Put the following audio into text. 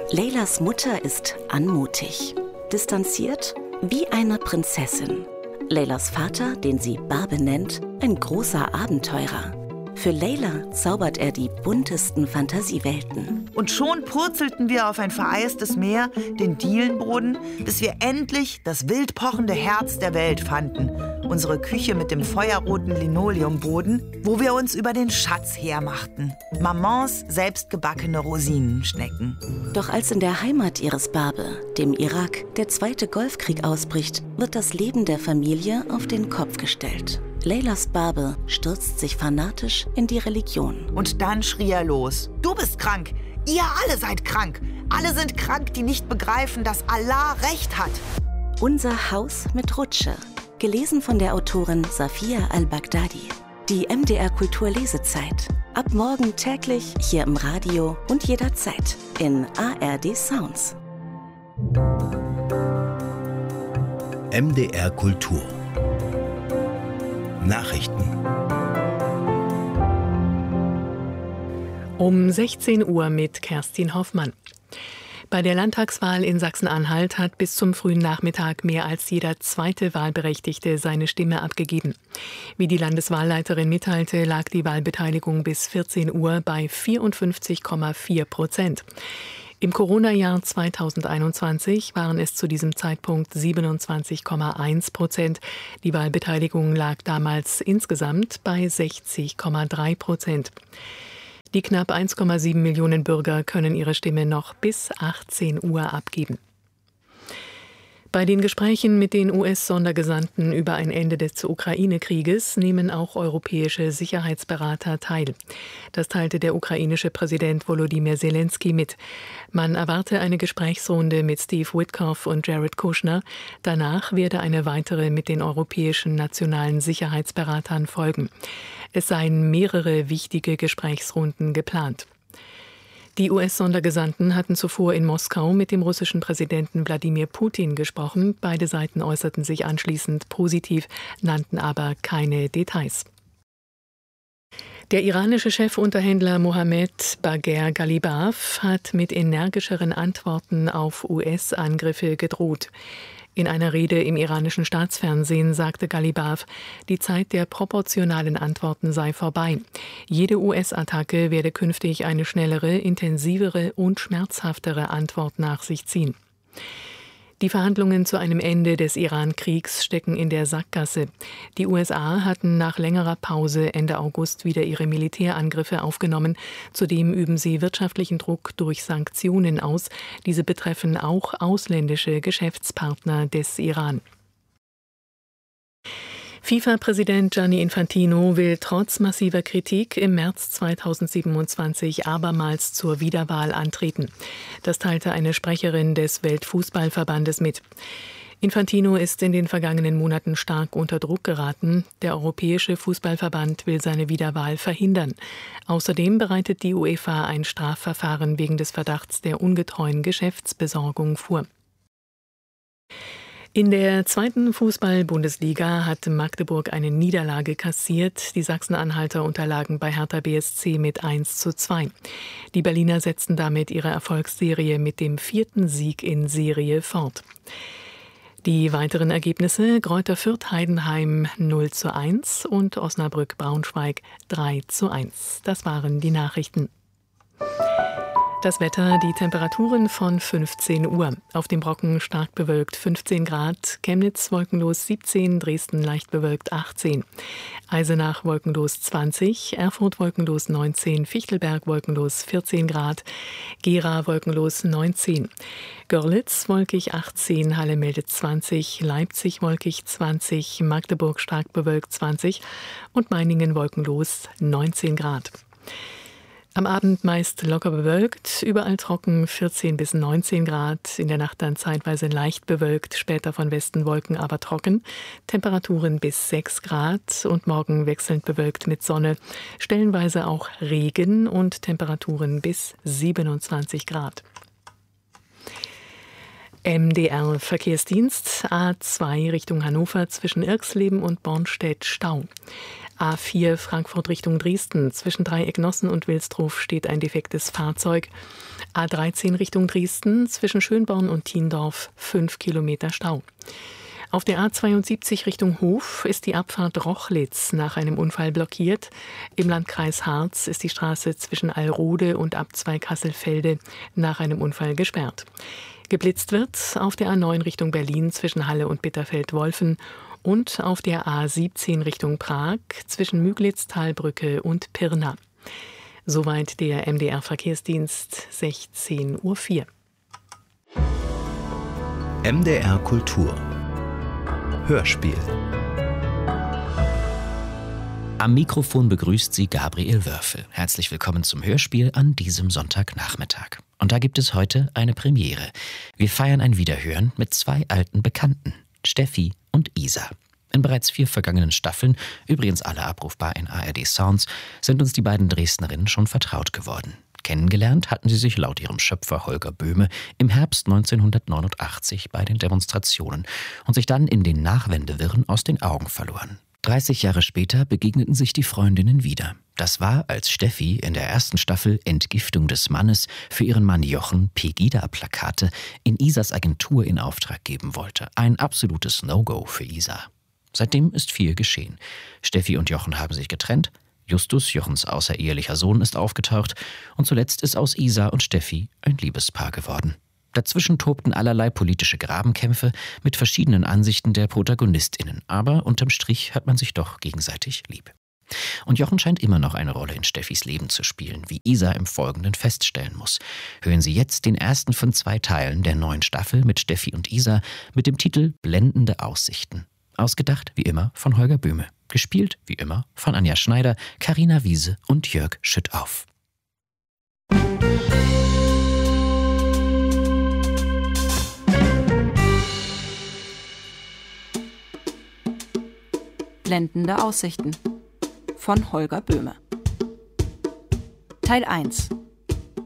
Leylas Mutter ist anmutig, distanziert wie eine Prinzessin. Leylas Vater, den sie Barbe nennt, ein großer Abenteurer. Für Leyla zaubert er die buntesten Fantasiewelten. Und schon purzelten wir auf ein vereistes Meer, den Dielenboden, bis wir endlich das wild pochende Herz der Welt fanden. Unsere Küche mit dem feuerroten Linoleumboden, wo wir uns über den Schatz hermachten. Mamans selbstgebackene Rosinenschnecken. Doch als in der Heimat ihres Barbe, dem Irak, der Zweite Golfkrieg ausbricht, wird das Leben der Familie auf den Kopf gestellt. Leylas Barbe stürzt sich fanatisch in die Religion. Und dann schrie er los: Du bist krank! Ihr alle seid krank! Alle sind krank, die nicht begreifen, dass Allah Recht hat! Unser Haus mit Rutsche. Gelesen von der Autorin Safia al-Baghdadi. Die MDR Kultur Lesezeit. Ab morgen täglich hier im Radio und jederzeit in ARD Sounds. MDR Kultur Nachrichten. Um 16 Uhr mit Kerstin Hoffmann. Bei der Landtagswahl in Sachsen-Anhalt hat bis zum frühen Nachmittag mehr als jeder zweite Wahlberechtigte seine Stimme abgegeben. Wie die Landeswahlleiterin mitteilte, lag die Wahlbeteiligung bis 14 Uhr bei 54,4%. Im Corona-Jahr 2021 waren es zu diesem Zeitpunkt 27,1%. Die Wahlbeteiligung lag damals insgesamt bei 60,3%. Die knapp 1,7 Millionen Bürger können ihre Stimme noch bis 18 Uhr abgeben. Bei den Gesprächen mit den US-Sondergesandten über ein Ende des Ukraine-Krieges nehmen auch europäische Sicherheitsberater teil. Das teilte der ukrainische Präsident Volodymyr Zelensky mit. Man erwarte eine Gesprächsrunde mit Steve Witkoff und Jared Kushner. Danach werde eine weitere mit den europäischen nationalen Sicherheitsberatern folgen. Es seien mehrere wichtige Gesprächsrunden geplant. Die US-Sondergesandten hatten zuvor in Moskau mit dem russischen Präsidenten Wladimir Putin gesprochen. Beide Seiten äußerten sich anschließend positiv, nannten aber keine Details. Der iranische Chefunterhändler Mohammed Bagher Ghalibaf hat mit energischeren Antworten auf US-Angriffe gedroht. In einer Rede im iranischen Staatsfernsehen sagte Ghalibaf, die Zeit der proportionalen Antworten sei vorbei. Jede US-Attacke werde künftig eine schnellere, intensivere und schmerzhaftere Antwort nach sich ziehen. Die Verhandlungen zu einem Ende des Iran-Kriegs stecken in der Sackgasse. Die USA hatten nach längerer Pause Ende August wieder ihre Militärangriffe aufgenommen. Zudem üben sie wirtschaftlichen Druck durch Sanktionen aus. Diese betreffen auch ausländische Geschäftspartner des Iran. FIFA-Präsident Gianni Infantino will trotz massiver Kritik im März 2027 abermals zur Wiederwahl antreten. Das teilte eine Sprecherin des Weltfußballverbandes mit. Infantino ist in den vergangenen Monaten stark unter Druck geraten. Der Europäische Fußballverband will seine Wiederwahl verhindern. Außerdem bereitet die UEFA ein Strafverfahren wegen des Verdachts der ungetreuen Geschäftsbesorgung vor. In der zweiten Fußball-Bundesliga hat Magdeburg eine Niederlage kassiert. Die Sachsen-Anhalter unterlagen bei Hertha BSC mit 1:2. Die Berliner setzten damit ihre Erfolgsserie mit dem 4. Sieg in Serie fort. Die weiteren Ergebnisse: Greuther Fürth Heidenheim 0:1 und Osnabrück Braunschweig 3:1. Das waren die Nachrichten. Das Wetter, die Temperaturen von 15 Uhr. Auf dem Brocken stark bewölkt 15 Grad, Chemnitz wolkenlos 17, Dresden leicht bewölkt 18, Eisenach wolkenlos 20, Erfurt wolkenlos 19, Fichtelberg wolkenlos 14 Grad, Gera wolkenlos 19, Görlitz wolkig 18, Halle meldet 20, Leipzig wolkig 20, Magdeburg stark bewölkt 20 und Meiningen wolkenlos 19 Grad. Am Abend meist locker bewölkt, überall trocken 14 bis 19 Grad, in der Nacht dann zeitweise leicht bewölkt, später von Westen Wolken, aber trocken, Temperaturen bis 6 Grad und morgen wechselnd bewölkt mit Sonne, stellenweise auch Regen und Temperaturen bis 27 Grad. MDR Verkehrsdienst, A2 Richtung Hannover zwischen Irxleben und Bornstedt Stau. A4 Frankfurt Richtung Dresden. Zwischen Dreieck Nossen und Wilsdruf steht ein defektes Fahrzeug. A13 Richtung Dresden, zwischen Schönborn und Thiendorf 5 Kilometer Stau. Auf der A72 Richtung Hof ist die Abfahrt Rochlitz nach einem Unfall blockiert. Im Landkreis Harz ist die Straße zwischen Alrode und Abzweig Hasselfelde nach einem Unfall gesperrt. Geblitzt wird auf der A9 Richtung Berlin zwischen Halle und Bitterfeld-Wolfen und auf der A17 Richtung Prag zwischen Müglitz, Talbrücke und Pirna. Soweit der MDR-Verkehrsdienst, 16:04 Uhr. MDR Kultur Hörspiel. Am Mikrofon begrüßt Sie Gabriel Wörfel. Herzlich willkommen zum Hörspiel an diesem Sonntagnachmittag. Und da gibt es heute eine Premiere. Wir feiern ein Wiederhören mit 2 alten Bekannten, Steffi und Isa. In bereits 4 vergangenen Staffeln, übrigens alle abrufbar in ARD Sounds, sind uns die beiden Dresdnerinnen schon vertraut geworden. Kennengelernt hatten sie sich laut ihrem Schöpfer Holger Böhme im Herbst 1989 bei den Demonstrationen und sich dann in den Nachwendewirren aus den Augen verloren. 30 Jahre später begegneten sich die Freundinnen wieder. Das war, als Steffi in der ersten Staffel Entgiftung des Mannes für ihren Mann Jochen Pegida-Plakate in Isas Agentur in Auftrag geben wollte. Ein absolutes No-Go für Isa. Seitdem ist viel geschehen. Steffi und Jochen haben sich getrennt. Justus, Jochens außerehelicher Sohn, ist aufgetaucht und zuletzt ist aus Isa und Steffi ein Liebespaar geworden. Dazwischen tobten allerlei politische Grabenkämpfe mit verschiedenen Ansichten der ProtagonistInnen, aber unterm Strich hat man sich doch gegenseitig lieb. Und Jochen scheint immer noch eine Rolle in Steffis Leben zu spielen, wie Isa im Folgenden feststellen muss. Hören Sie jetzt den ersten von 2 Teilen der neuen Staffel mit Steffi und Isa mit dem Titel Blendende Aussichten. Ausgedacht, wie immer, von Holger Böhme. Gespielt, wie immer, von Anja Schneider, Carina Wiese und Jörg Schüttauf. Blendende Aussichten von Holger Böhme. Teil 1.